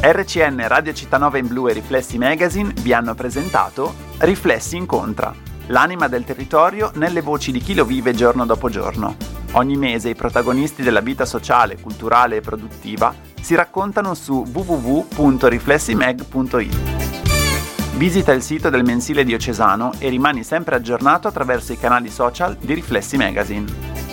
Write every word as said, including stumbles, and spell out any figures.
R C N Radio Città in Blu e Riflessi Magazine vi hanno presentato Riflessi Incontra, l'anima del territorio nelle voci di chi lo vive giorno dopo giorno. Ogni mese i protagonisti della vita sociale, culturale e produttiva si raccontano su w w w punto riflessimag punto i t. Visita il sito del mensile diocesano e rimani sempre aggiornato attraverso i canali social di Riflessi Magazine.